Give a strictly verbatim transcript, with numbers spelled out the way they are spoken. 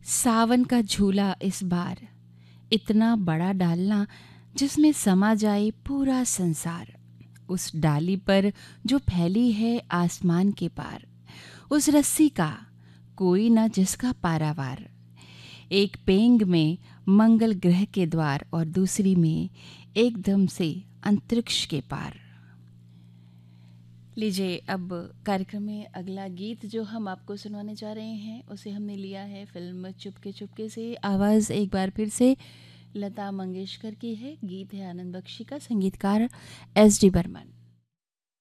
सावन का झूला इस बार इतना बड़ा डालना जिसमें समा जाए पूरा संसार। उस डाली पर जो फैली है आसमान के पार, उस रस्सी का कोई न जिसका पारावार। एक पेंग में मंगल ग्रह के द्वार और दूसरी में एकदम से अंतरिक्ष के पार। लीजिए, अब कार्यक्रम में अगला गीत जो हम आपको सुनाने जा रहे हैं उसे हमने लिया है फिल्म चुपके चुपके से। आवाज़ एक बार फिर से लता मंगेशकर की है, गीत है आनंद बख्शी का, संगीतकार एस डी बर्मन।